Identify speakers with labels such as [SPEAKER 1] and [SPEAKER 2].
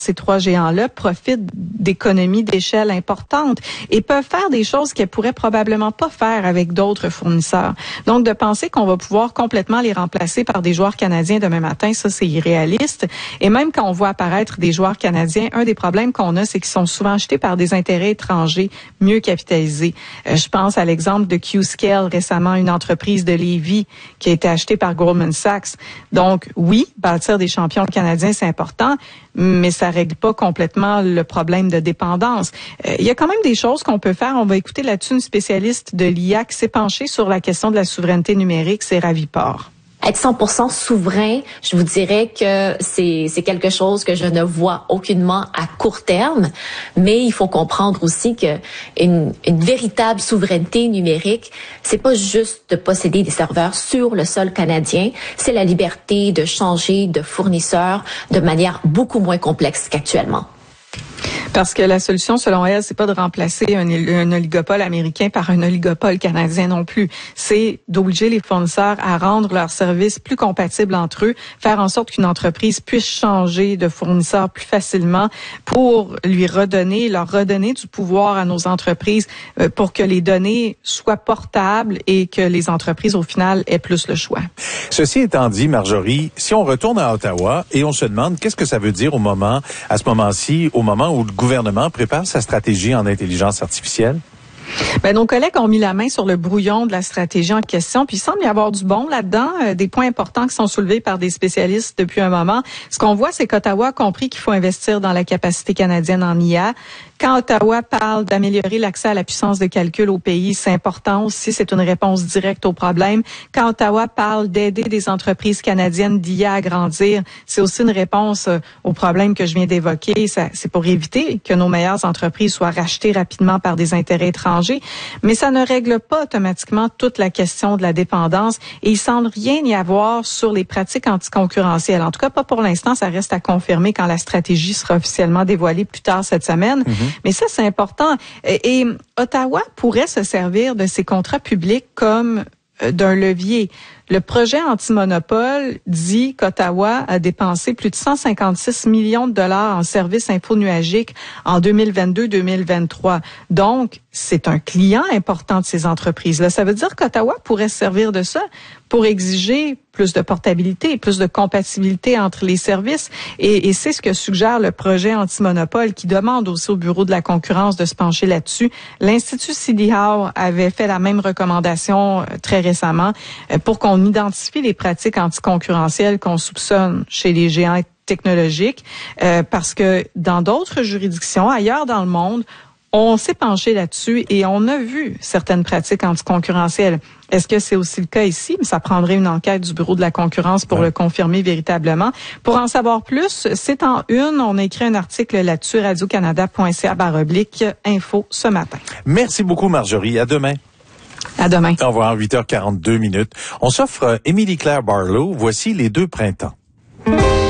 [SPEAKER 1] ces trois géants-là profitent d'économies d'échelle importantes et peuvent faire des choses qu'elles pourraient probablement pas faire avec d'autres fournisseurs. Donc, de penser qu'on va pouvoir complètement les remplacer par des joueurs canadiens demain matin, ça, c'est irréaliste. Et même quand on voit apparaître des joueurs canadiens, un des problèmes qu'on a, c'est qu'ils sont souvent achetés par des intérêts étrangers mieux capitalisés. Je pense à l'exemple de Qscale récemment, une entreprise de Lévis qui a été achetée par Goldman Sachs. Donc, oui, bâtir des champions canadiens, c'est important, mais ça règle pas complètement le problème de dépendance. Il y a quand même des choses qu'on peut faire. On va écouter là-dessus une spécialiste de l'IA qui s'est penchée sur la question de la souveraineté numérique, c'est Raviport.
[SPEAKER 2] Être 100% souverain, je vous dirais que c'est quelque chose que je ne vois aucunement à court terme, mais il faut comprendre aussi que une véritable souveraineté numérique, c'est pas juste de posséder des serveurs sur le sol canadien, c'est la liberté de changer de fournisseur de manière beaucoup moins complexe qu'actuellement.
[SPEAKER 1] Parce que la solution, selon elle, c'est pas de remplacer un oligopole américain par un oligopole canadien non plus. C'est d'obliger les fournisseurs à rendre leurs services plus compatibles entre eux, faire en sorte qu'une entreprise puisse changer de fournisseur plus facilement pour leur redonner du pouvoir à nos entreprises pour que les données soient portables et que les entreprises, au final, aient plus le choix.
[SPEAKER 3] Ceci étant dit, Marjorie, si on retourne à Ottawa et on se demande qu'est-ce que ça veut dire à ce moment-ci, au moment où le gouvernement prépare sa stratégie en intelligence artificielle?
[SPEAKER 1] Nos collègues ont mis la main sur le brouillon de la stratégie en question, puis il semble y avoir du bon là-dedans, des points importants qui sont soulevés par des spécialistes depuis un moment. Ce qu'on voit, c'est qu'Ottawa a compris qu'il faut investir dans la capacité canadienne en IA. Quand Ottawa parle d'améliorer l'accès à la puissance de calcul au pays, c'est important aussi, c'est une réponse directe au problème. Quand Ottawa parle d'aider des entreprises canadiennes d'IA à grandir, c'est aussi une réponse au problème que je viens d'évoquer. C'est pour éviter que nos meilleures entreprises soient rachetées rapidement par des intérêts étrangers. Mais ça ne règle pas automatiquement toute la question de la dépendance et il semble rien y avoir sur les pratiques anticoncurrentielles. En tout cas, pas pour l'instant, ça reste à confirmer quand la stratégie sera officiellement dévoilée plus tard cette semaine. Mais ça, c'est important. Et Ottawa pourrait se servir de ses contrats publics comme d'un levier. Le projet anti-monopole dit qu'Ottawa a dépensé plus de 156 millions de dollars en services infonuagiques en 2022-2023. Donc, c'est un client important de ces entreprises-là. Ça veut dire qu'Ottawa pourrait se servir de ça pour exiger plus de portabilité, plus de compatibilité entre les services. Et c'est ce que suggère le projet anti-monopole qui demande aussi au Bureau de la concurrence de se pencher là-dessus. L'Institut CD Howe avait fait la même recommandation très récemment pour qu'on identifie les pratiques anticoncurrentielles qu'on soupçonne chez les géants technologiques parce que dans d'autres juridictions, ailleurs dans le monde, on s'est penché là-dessus et on a vu certaines pratiques anticoncurrentielles. Est-ce que c'est aussi le cas ici? Ça prendrait une enquête du Bureau de la concurrence pour le confirmer véritablement. Pour en savoir plus, c'est en une. On a écrit un article là-dessus, radiocanada.ca/info ce matin.
[SPEAKER 3] Merci beaucoup, Marjorie. À demain.
[SPEAKER 1] À demain.
[SPEAKER 3] Au revoir, 8h42. On s'offre Émilie-Claire Barlow. Voici les deux printemps.